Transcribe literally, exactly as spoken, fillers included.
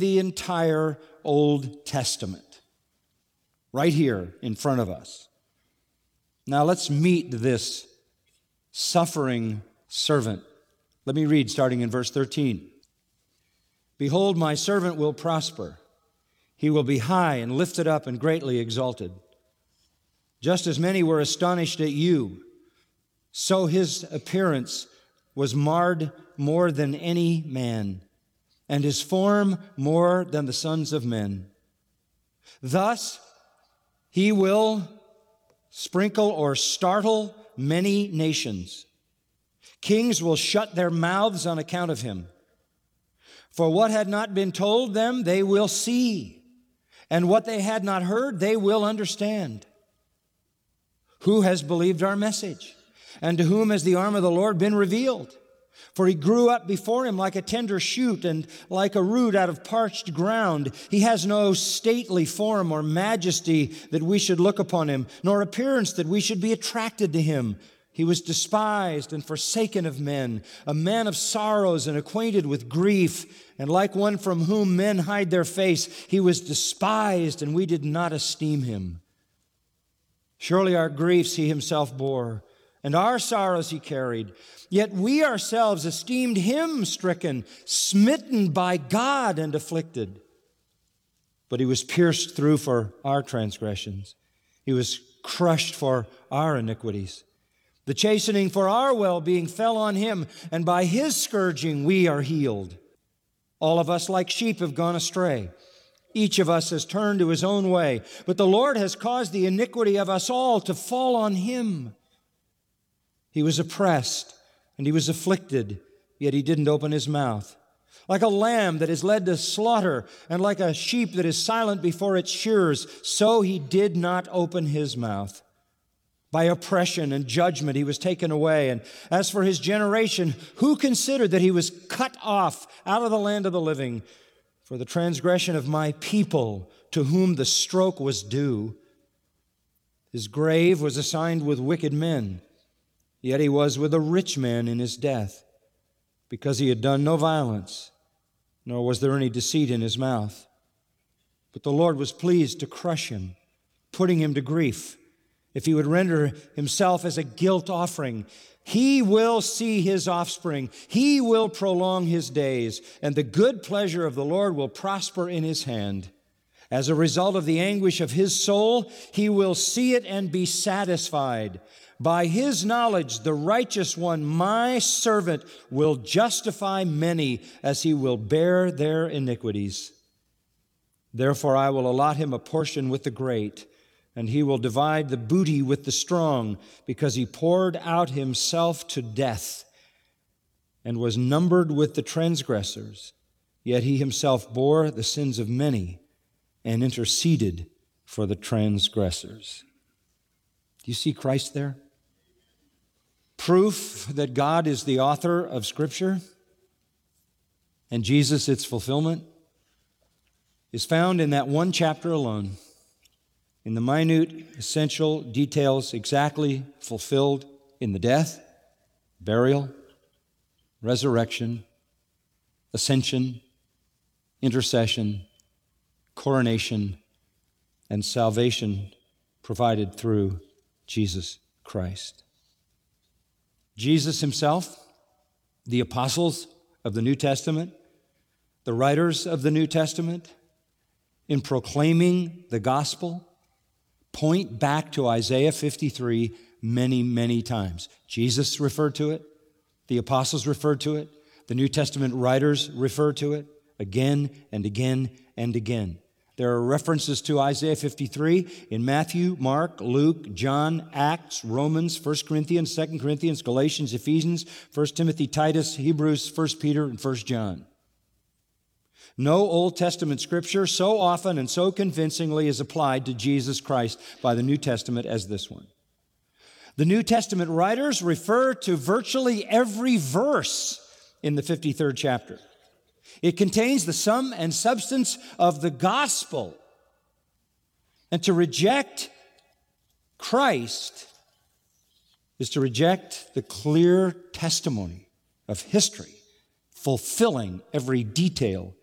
the entire Old Testament, right here in front of us. Now let's meet this suffering servant. Let me read starting in verse thirteen. Behold, my servant will prosper. He will be high and lifted up and greatly exalted. Just as many were astonished at you, so his appearance was marred more than any man, and his form more than the sons of men. Thus he will sprinkle or startle many nations. Kings will shut their mouths on account of him. For what had not been told them, they will see, and what they had not heard, they will understand. Who has believed our message? And to whom has the arm of the Lord been revealed? For he grew up before him like a tender shoot and like a root out of parched ground. He has no stately form or majesty that we should look upon him, nor appearance that we should be attracted to him. He was despised and forsaken of men, a man of sorrows and acquainted with grief, and like one from whom men hide their face, he was despised, and we did not esteem him. Surely our griefs he himself bore, and our sorrows he carried. Yet we ourselves esteemed him stricken, smitten by God, and afflicted. But he was pierced through for our transgressions. He was crushed for our iniquities. The chastening for our well-being fell on him, and by his scourging we are healed. All of us like sheep have gone astray. Each of us has turned to his own way, but the Lord has caused the iniquity of us all to fall on him. He was oppressed and he was afflicted, yet he didn't open his mouth. Like a lamb that is led to slaughter, and like a sheep that is silent before its shearers, so he did not open his mouth. By oppression and judgment he was taken away. And as for his generation, who considered that he was cut off out of the land of the living? For the transgression of my people, to whom the stroke was due. His grave was assigned with wicked men, yet he was with a rich man in his death, because he had done no violence, nor was there any deceit in his mouth. But the Lord was pleased to crush him, putting him to grief. If he would render himself as a guilt offering, he will see his offspring. He will prolong his days, and the good pleasure of the Lord will prosper in his hand. As a result of the anguish of his soul, he will see it and be satisfied. By his knowledge, the righteous one, my servant, will justify many, as he will bear their iniquities. Therefore I will allot him a portion with the great, and he will divide the booty with the strong, because he poured out himself to death and was numbered with the transgressors. Yet he himself bore the sins of many and interceded for the transgressors. Do you see Christ there? Proof that God is the author of Scripture and Jesus its fulfillment is found in that one chapter alone, in the minute, essential details exactly fulfilled in the death, burial, resurrection, ascension, intercession, coronation, and salvation provided through Jesus Christ. Jesus himself, the apostles of the New Testament, the writers of the New Testament, in proclaiming the gospel, point back to Isaiah fifty-three many, many times. Jesus referred to it. The apostles referred to it. The New Testament writers refer to it again and again and again. There are references to Isaiah fifty-three in Matthew, Mark, Luke, John, Acts, Romans, First Corinthians, Second Corinthians, Galatians, Ephesians, First Timothy, Titus, Hebrews, First Peter, and First John. No Old Testament scripture so often and so convincingly is applied to Jesus Christ by the New Testament as this one. The New Testament writers refer to virtually every verse in the fifty-third chapter. It contains the sum and substance of the gospel. And to reject Christ is to reject the clear testimony of history, fulfilling every detail